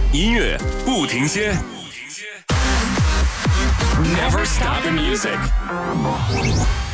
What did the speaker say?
音乐不停歇。Never stop the music.